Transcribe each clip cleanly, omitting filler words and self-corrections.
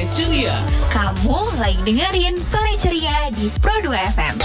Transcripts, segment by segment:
Sore Ceria. Kamu lagi dengerin Sore Ceria di Pro 2 FM.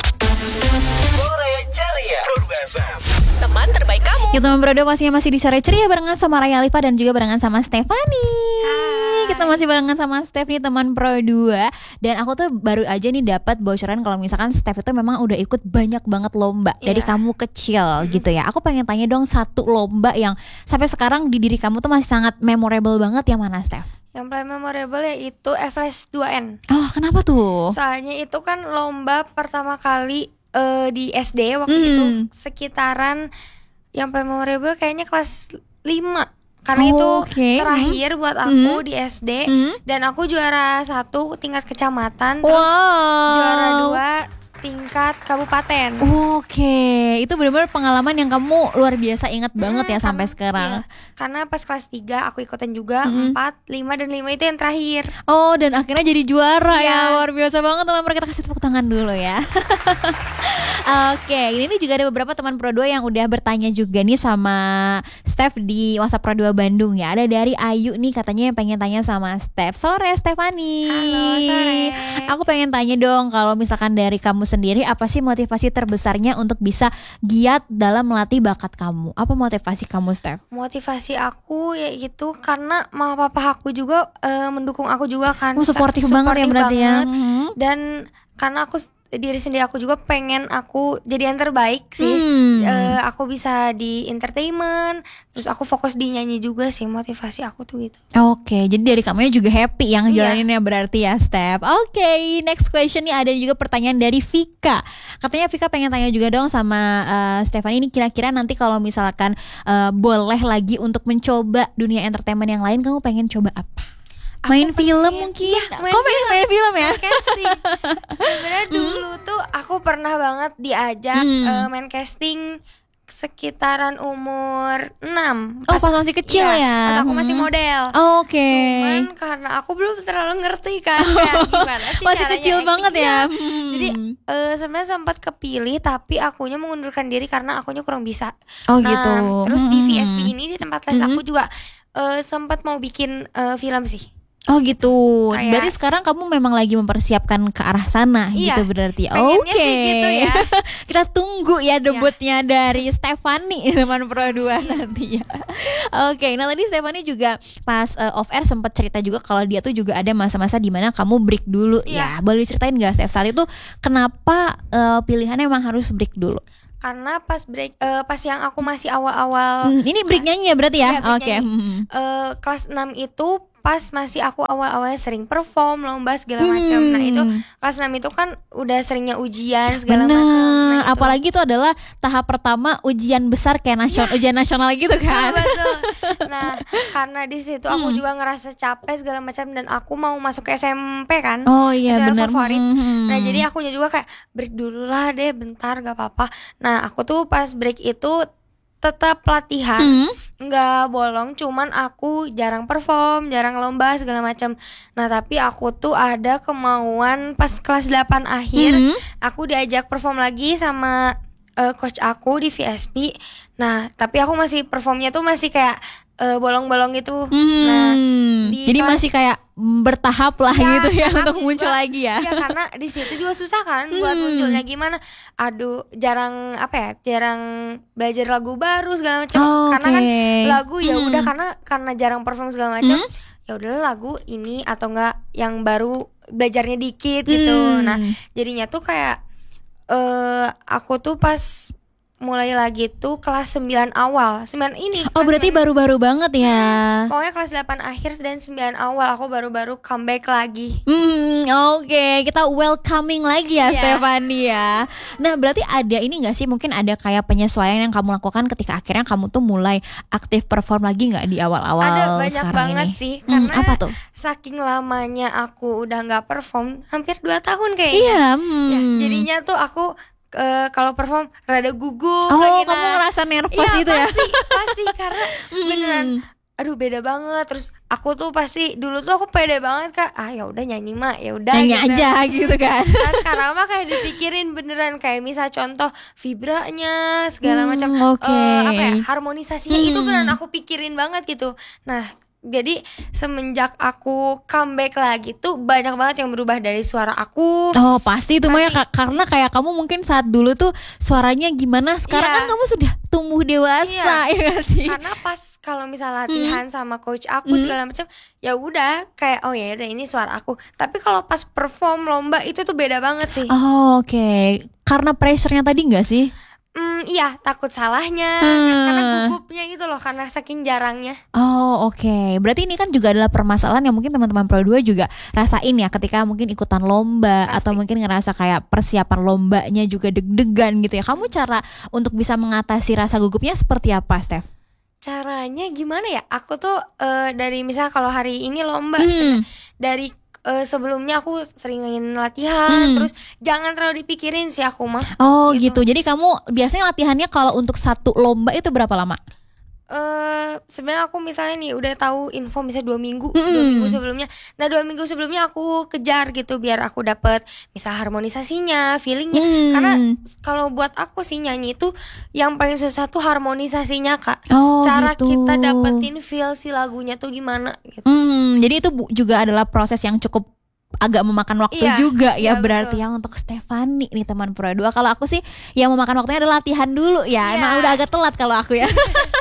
Sore Ceria. Pro 2 FM. Teman terbaik kamu. Ya teman Pro 2 pastinya masih di Sore Ceria barengan sama Raya Alifa dan juga barengan sama Stefani. Kita masih barengan sama Steph nih teman Pro 2. Dan aku tuh baru aja nih dapat bocoran kalau misalkan Steph itu memang udah ikut banyak banget lomba dari kamu kecil gitu ya. Aku pengen tanya dong satu lomba yang sampai sekarang di diri kamu tuh masih sangat memorable banget, yang mana Steph? Yang paling memorable yaitu Everest 2N. Oh kenapa tuh? Soalnya itu kan lomba pertama kali di SD waktu itu, sekitaran yang paling memorable kayaknya kelas 5. Karena itu terakhir buat aku di SD. Dan aku juara 1 tingkat kecamatan, terus juara 2 tingkat kabupaten. Oke, itu benar-benar pengalaman yang kamu luar biasa ingat banget ya sampai sekarang. Iya, karena pas kelas 3 aku ikutan juga 4, 5 dan 5 itu yang terakhir. Oh, dan akhirnya jadi juara ya. Luar biasa banget teman-teman, kita kasih tepuk tangan dulu ya. Oke, ini juga ada beberapa teman Pro 2 yang udah bertanya juga nih sama Steph di WhatsApp Pro 2 Bandung ya. Ada dari Ayu nih, katanya yang pengen tanya sama Steph. Sore Stefani. Halo, sore. Aku pengen tanya dong, kalau misalkan dari kamu sendiri, apa sih motivasi terbesarnya untuk bisa giat dalam melatih bakat kamu? Apa motivasi kamu, Steph? Motivasi aku yaitu karena mama papa aku juga mendukung aku juga kan. Supportive banget ya berarti ya. Dan karena aku diri sendiri aku juga pengen aku jadi yang terbaik sih. Aku bisa di entertainment, terus aku fokus di nyanyi juga sih, motivasi aku tuh gitu. Oke, jadi dari kamunya juga happy yang jalaninnya berarti ya, Steph. Oke, next question nih, ada juga pertanyaan dari Vika. Katanya Vika pengen tanya juga dong sama Stefani, ini kira-kira nanti kalau misalkan boleh lagi untuk mencoba dunia entertainment yang lain, kamu pengen coba apa? Main film mungkin? Kok main film ya? Casting. Sebenarnya dulu tuh aku pernah banget diajak main casting sekitaran umur 6. Pas masih kecil ya? Pas aku masih model. Oke. Cuman karena aku belum terlalu ngerti kan gimana sih masih kecil banget ya. Jadi sebenarnya sempat kepilih, tapi akunya mengundurkan diri karena akunya kurang bisa. Oh gitu. Terus di VSP ini, di tempat les aku juga sempat mau bikin film sih. Oh gitu. Kayak, berarti sekarang kamu memang lagi mempersiapkan ke arah sana gitu berarti. Pengennya sih gitu ya. Kita tunggu ya debutnya dari Stefani teman Pro 2 nanti ya. Oke, nah tadi Stefani juga pas off air sempat cerita juga kalau dia tuh juga ada masa-masa di mana kamu break dulu ya. Boleh ceritain enggak Stef, saat itu kenapa pilihannya emang harus break dulu? Karena pas break pas yang aku masih awal-awal ini break nyanyi ya berarti ya? Oke. Kelas 6 itu pas masih aku awal-awalnya sering perform, lomba segala macam. Nah itu kelas 6 itu kan udah seringnya ujian segala macam. Nah, apalagi itu adalah tahap pertama ujian besar kayak ujian nasional gitu kan. Betul. Nah karena di situ aku juga ngerasa capek segala macam, dan aku mau masuk ke SMP kan. Oh iya benar. Favorit. Nah jadi akunya juga kayak break dulu lah deh bentar, gak apa-apa. Nah aku tuh pas break itu tetap latihan, nggak bolong, cuman aku jarang perform, jarang lomba segala macam. Nah tapi aku tuh ada kemauan pas kelas 8 akhir, aku diajak perform lagi sama coach aku di VSP. Nah tapi aku masih performnya tuh masih kayak bolong-bolong gitu. Nah jadi masih kayak bertahap lah gitu ya untuk muncul lagi ya. Iya karena di situ juga susah kan buat munculnya gimana. Aduh jarang belajar lagu baru segala macam. Karena kan lagu ya udah karena jarang perform segala macam. Ya udahlah lagu ini atau enggak yang baru belajarnya dikit gitu. Nah jadinya tuh kayak aku tuh pas mulai lagi tuh kelas 9 awal. 9 ini. Oh berarti baru-baru banget ya. Pokoknya kelas 8 akhir dan 9 awal aku baru-baru comeback lagi. Oke, kita welcoming lagi ya Stefani ya. Nah berarti ada ini gak sih, mungkin ada kayak penyesuaian yang kamu lakukan ketika akhirnya kamu tuh mulai aktif perform lagi gak di awal-awal sekarang ini? Ada banyak banget ini? Sih karena apa tuh? Saking lamanya aku udah gak perform, hampir 2 tahun kayaknya. Iya Ya, jadinya tuh aku kalau perform rada gugup. Kamu ngerasa nervous gitu ya? Pasti karena beneran aduh beda banget. Terus aku tuh pasti dulu tuh aku pede banget Kak. Ya udah nyanyi mah ya udah nyanyi gitu aja gitu kan. Nah sekarang mah kayak dipikirin beneran, kayak misal contoh vibranya segala macam, apa ya, harmonisasinya itu beneran aku pikirin banget gitu. Nah Jadi semenjak aku comeback lagi tuh banyak banget yang berubah dari suara aku. Oh pasti itu Maya, karena kayak kamu mungkin saat dulu tuh suaranya gimana, sekarang Iya. kan kamu sudah tumbuh dewasa ya gak sih? Karena pas kalau misal latihan sama coach aku segala macam, ya udah kayak oh ya udah ini suara aku. Tapi kalau pas perform lomba itu tuh beda banget sih. Oh, oke. Karena pressure-nya tadi gak sih? Iya takut salahnya, karena gugupnya gitu loh, karena saking jarangnya. Oh oke, berarti ini kan juga adalah permasalahan yang mungkin teman-teman Pro 2 juga rasain ya ketika mungkin ikutan lomba. Pasti. Atau mungkin ngerasa kayak persiapan lombanya juga deg-degan gitu ya. Kamu cara untuk bisa mengatasi rasa gugupnya seperti apa, Steph? Caranya gimana ya? Aku tuh dari misal kalau hari ini lomba, dari sebelumnya aku seringin latihan, terus jangan terlalu dipikirin sih aku mah. Oh gitu. Jadi kamu biasanya latihannya kalau untuk satu lomba itu berapa lama? Sebenarnya aku misalnya nih udah tahu info misalnya 2 minggu, 2 minggu sebelumnya. Nah 2 minggu sebelumnya aku kejar gitu biar aku dapet misal harmonisasinya, feelingnya. Karena kalau buat aku sih nyanyi itu yang paling susah tuh harmonisasinya Kak. Oh Cara gitu. kita dapetin feel si lagunya tuh gimana gitu. Jadi itu juga adalah proses yang cukup agak memakan waktu Iya, juga ya iya, berarti betul. ya untuk Stefani nih teman Pro 2. Kalau aku sih yang memakan waktunya adalah latihan dulu ya. Iya. Emang udah agak telat kalau aku ya.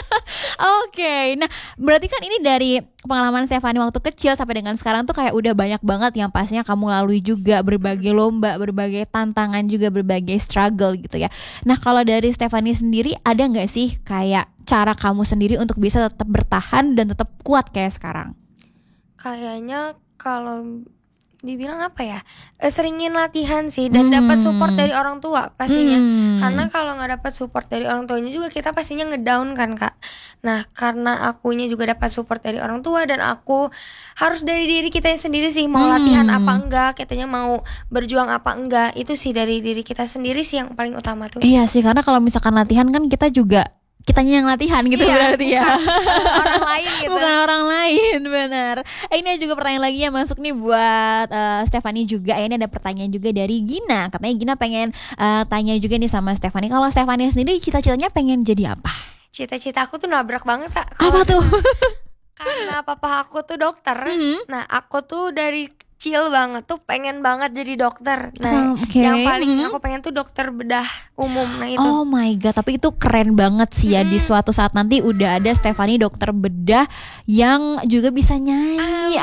Oke, nah berarti kan ini dari pengalaman Stefani waktu kecil sampai dengan sekarang tuh kayak udah banyak banget yang pastinya kamu lalui juga, berbagai lomba, berbagai tantangan juga, berbagai struggle gitu ya. Nah kalau dari Stefani sendiri ada nggak sih kayak cara kamu sendiri untuk bisa tetap bertahan dan tetap kuat kayak sekarang? Kayaknya kalau dibilang apa ya, seringin latihan sih dan dapat support dari orang tua pastinya. Karena kalau nggak dapat support dari orang tuanya juga kita pastinya ngedown kan Kak. Nah karena akunya juga dapat support dari orang tua dan aku harus dari diri kita sendiri sih mau latihan apa enggak, katanya mau berjuang apa enggak, itu sih dari diri kita sendiri sih yang paling utama tuh. Iya sih, karena kalau misalkan latihan kan kita juga kitanya yang latihan gitu Iya, berarti ya. Orang lain gitu. Bukan orang lain, benar. Ini juga pertanyaan lagi yang masuk nih buat Stefani juga. Ini ada pertanyaan juga dari Gina. Katanya Gina pengen tanya juga nih sama Stefani. Kalau Stefani sendiri cita-citanya pengen jadi apa? Cita-cita aku tuh nabrak banget Kak. Apa tuh? Karena papa aku tuh dokter. Nah aku tuh dari kecil banget tuh pengen banget jadi dokter. Nah Oke. yang paling aku pengen tuh dokter bedah umum. Nah itu. Oh my god, tapi itu keren banget sih ya. Di suatu saat nanti udah ada Stefani dokter bedah yang juga bisa nyanyi.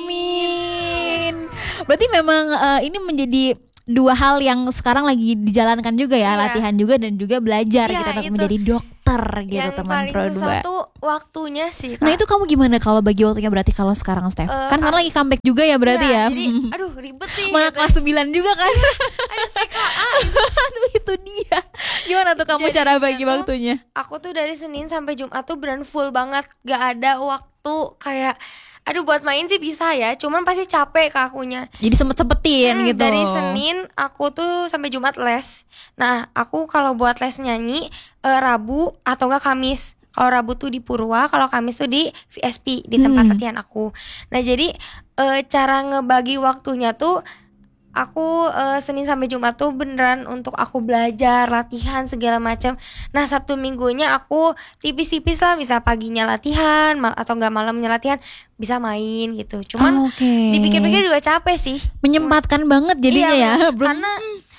Amin. Berarti memang ini menjadi dua hal yang sekarang lagi dijalankan juga ya, Iya. latihan juga dan juga belajar Iya, gitu untuk itu. menjadi dokter gitu Yang teman paling Pro susah 2. tuh waktunya sih Kak. Nah itu kamu gimana kalau bagi waktunya berarti kalau sekarang Steph? Kan sekarang lagi comeback juga ya berarti ya. Jadi aduh ribet nih. Mana gitu. kelas 9 juga kan. Ada TKA. Aduh itu dia. Gimana tuh kamu Jadinya cara bagi tuh, waktunya? Aku tuh dari Senin sampai Jumat tuh beneran full banget, gak ada waktu kayak aduh buat main sih bisa ya, cuman pasti capek ke akunya. Jadi sempet-sempetin gitu. Dari Senin aku tuh sampai Jumat les. Nah aku kalau buat les nyanyi Rabu atau enggak Kamis. Kalau Rabu tuh di Purwa, kalau Kamis tuh di VSP, di tempat latihan aku. Nah jadi cara ngebagi waktunya tuh aku Senin sampai Jumat tuh beneran untuk aku belajar, latihan segala macam. Nah Sabtu Minggunya aku tipis-tipis lah, bisa paginya latihan atau enggak malamnya latihan, bisa main gitu. Cuman dipikir-pikir juga capek sih. Menyempatkan banget jadinya Iya, ya. karena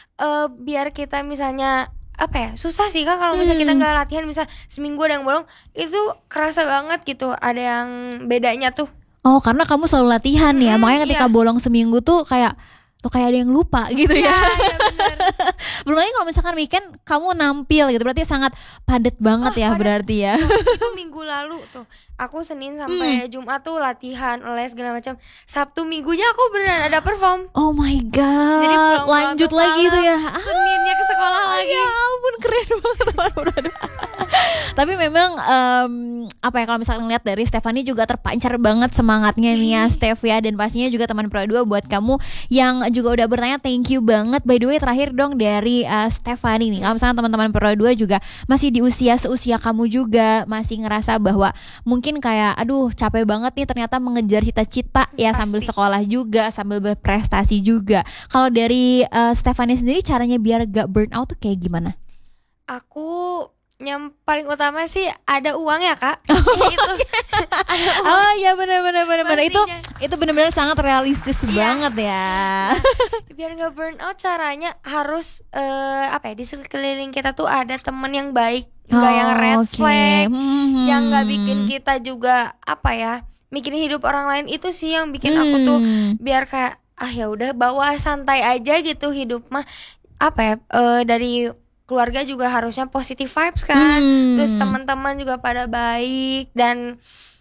biar kita misalnya apa ya, susah sih Kak kalau misalnya kita nggak latihan, misal seminggu ada yang bolong, itu kerasa banget gitu, ada yang bedanya tuh. Oh karena kamu selalu latihan ya, makanya ketika iya. bolong seminggu tuh kayak ada yang lupa gitu ya. Iya bener. Belum lagi kalau misalkan weekend kamu nampil gitu, berarti sangat padat banget ya padat. berarti ya. Itu minggu lalu tuh aku Senin sampai Jumat tuh latihan, les segala macam. Sabtu Minggunya aku beneran ada perform. Oh my god. Jadi pulang lanjut ke lagi malam, tuh ya. Seninnya ke sekolah lagi. Ya ampun keren banget. Tapi memang apa ya, kalau misalkan ngeliat dari Stefani juga terpancar banget semangatnya nih ya Steph ya. Dan pastinya juga teman Pro 2 buat kamu yang juga udah bertanya, thank you banget. By the way terakhir dong dari Stefani nih, kalau misalkan teman-teman Pro 2 juga masih di usia seusia kamu juga, masih ngerasa bahwa mungkin kayak aduh capek banget nih ternyata mengejar cita-cita ya, sambil sekolah juga, sambil berprestasi juga. Kalau dari Stefani sendiri caranya biar gak burn out tuh kayak gimana? Aku Yang paling utama sih ada uang ya kak. Itu ada uang. Oh iya benar itu Pastinya. benar-benar sangat realistis banget ya. Biar nggak burn out caranya harus di sekeliling kita tuh ada temen yang baik, nggak yang red oke. flag, yang nggak Hmm. bikin kita juga mikirin hidup orang lain. Itu sih yang bikin aku tuh biar kayak ya udah bawa santai aja gitu hidup mah. Dari keluarga juga harusnya positive vibes kan. Terus teman-teman juga pada baik, dan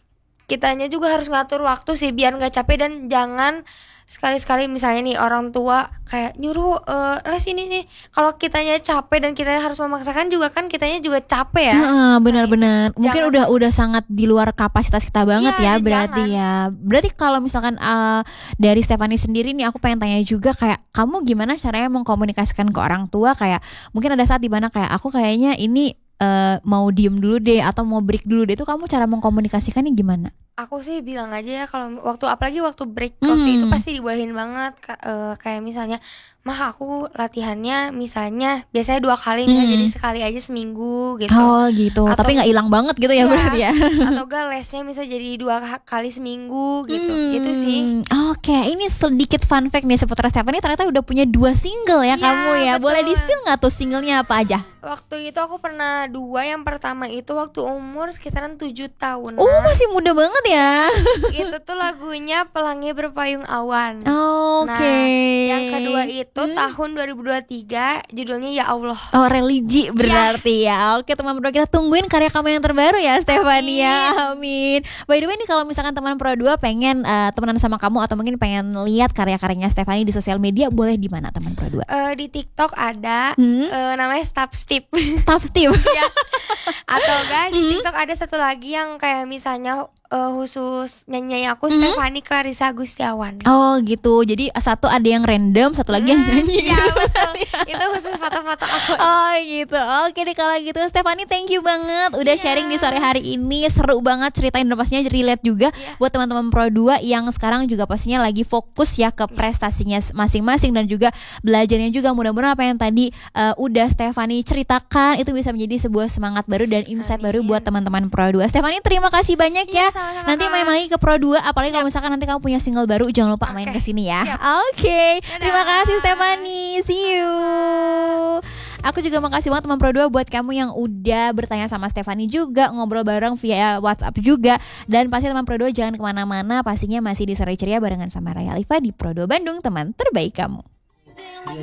kitanya juga harus ngatur waktu sih biar nggak capek. Dan jangan sekali-sekali misalnya nih orang tua kayak nyuruh les ini nih, kalau kitanya capek dan kita harus memaksakan juga kan kitanya juga capek ya. Benar-benar mungkin Jangan udah sangat di luar kapasitas kita banget Iya, ya berarti jangan. ya. Berarti kalau misalkan dari Stephanie sendiri nih, aku pengen tanya juga kayak kamu gimana caranya mengkomunikasikan ke orang tua, kayak mungkin ada saat dimana kayak aku kayaknya ini mau diem dulu deh atau mau break dulu deh, itu kamu cara mengkomunikasikannya gimana? Aku sih bilang aja ya, kalau apalagi waktu break waktu itu pasti dibolehin banget. Kayak misalnya, mah aku latihannya misalnya biasanya 2 kali, misalnya jadi sekali aja seminggu gitu. Oh gitu, Atau- tapi nggak hilang banget gitu ya Iya. berarti ya. Atau enggak lesnya bisa jadi 2 kali seminggu gitu. Gitu sih. Oke, ini sedikit fun fact nih seputar Stephanie, ternyata udah punya 2 single ya Iya, kamu ya. Boleh betul. di-spill nggak tuh singlenya apa aja? Waktu itu aku pernah 2. Yang pertama itu waktu umur sekitaran 7 tahun. Masih muda banget ya. Itu tuh lagunya Pelangi Berpayung Awan. Oke. Nah, yang kedua itu tahun 2023, judulnya Ya Allah. Oh, religi berarti ya. Oke, teman Pro, kita tungguin karya kamu yang terbaru ya, Stephanie ya. Amin. By the way nih, kalau misalkan teman Pro 2 pengen temenan sama kamu atau mungkin pengen lihat karya-karyanya Stephanie di sosial media, boleh di mana teman Pro 2? Di TikTok ada namanya Stop Step. Staff Steve. Ya. Atau enggak di TikTok ada satu lagi yang kayak misalnya khusus nyanyi aku Stephanie Clarissa Agustiawan. Oh gitu. Jadi satu ada yang random, satu lagi yang nyanyi. Iya betul. Itu khusus foto-foto aku. Oh gitu. Oke deh kalau gitu, Stephanie thank you banget udah sharing di sore hari ini. Seru banget ceritain, dan pastinya relate juga buat teman-teman Pro 2 yang sekarang juga pastinya lagi fokus ya ke prestasinya masing-masing, dan juga belajarnya juga. Mudah-mudahan apa yang tadi udah Stephanie ceritakan itu bisa menjadi sebuah semangat baru dan insight baru buat teman-teman Pro 2. Stephanie terima kasih banyak ya. Sama-sama, Nanti Kak. main lagi ke Pro 2, apalagi kalau misalkan nanti kamu punya single baru, jangan lupa main ke sini ya. Siap. Oke. Dadah. Terima kasih Stephanie. See you. Aku juga makasih banget teman Pro 2 buat kamu yang udah bertanya sama Stephanie juga, ngobrol bareng via WhatsApp juga. Dan pasti teman Pro 2 jangan kemana-mana, pastinya masih di Sore Ceria barengan sama Raya Alifa di Pro 2 Bandung, teman terbaik kamu.